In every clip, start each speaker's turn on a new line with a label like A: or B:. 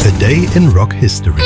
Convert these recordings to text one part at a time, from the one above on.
A: A Day in Rock History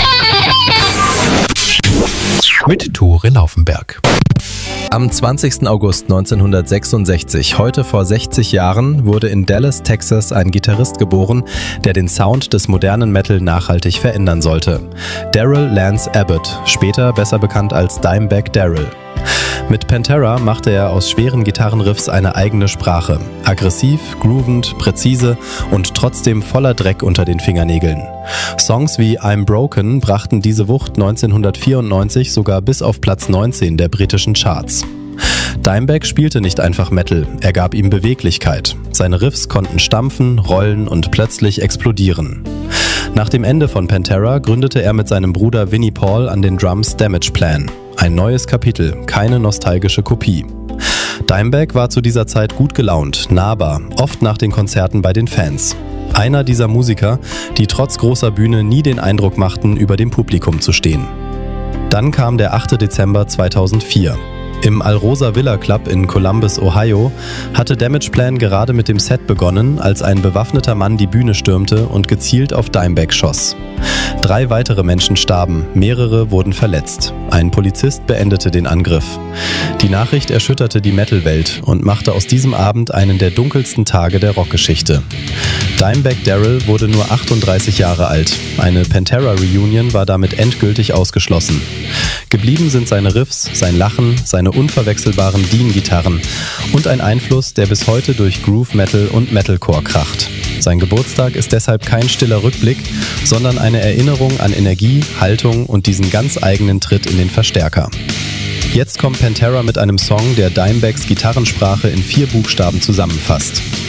A: mit Tore Laufenberg.
B: Am 20. August 1966, heute vor 60 Jahren, wurde in Dallas, Texas ein Gitarrist geboren, der den Sound des modernen Metal nachhaltig verändern sollte. Darrell Lance Abbott, später besser bekannt als Dimebag Darrell. Mit Pantera machte er aus schweren Gitarrenriffs eine eigene Sprache. Aggressiv, groovend, präzise und trotzdem voller Dreck unter den Fingernägeln. Songs wie I'm Broken brachten diese Wucht 1994 sogar bis auf Platz 19 der britischen Charts. Dimebag spielte nicht einfach Metal, er gab ihm Beweglichkeit. Seine Riffs konnten stampfen, rollen und plötzlich explodieren. Nach dem Ende von Pantera gründete er mit seinem Bruder Vinnie Paul an den Drums Damageplan. Ein neues Kapitel, keine nostalgische Kopie. Dimebag war zu dieser Zeit gut gelaunt, nahbar, oft nach den Konzerten bei den Fans. Einer dieser Musiker, die trotz großer Bühne nie den Eindruck machten, über dem Publikum zu stehen. Dann kam der 8. Dezember 2004. Im Alrosa Villa Club in Columbus, Ohio, hatte Damageplan gerade mit dem Set begonnen, als ein bewaffneter Mann die Bühne stürmte und gezielt auf Dimebag schoss. 3 weitere Menschen starben, mehrere wurden verletzt. Ein Polizist beendete den Angriff. Die Nachricht erschütterte die Metal-Welt und machte aus diesem Abend einen der dunkelsten Tage der Rockgeschichte. Dimebag Darrell wurde nur 38 Jahre alt. Eine Pantera-Reunion war damit endgültig ausgeschlossen. Geblieben sind seine Riffs, sein Lachen, seine unverwechselbaren Dean-Gitarren und ein Einfluss, der bis heute durch Groove Metal und Metalcore kracht. Sein Geburtstag ist deshalb kein stiller Rückblick, sondern eine Erinnerung an Energie, Haltung und diesen ganz eigenen Tritt in den Verstärker. Jetzt kommt Pantera mit einem Song, der Dimebags Gitarrensprache in 4 Buchstaben zusammenfasst.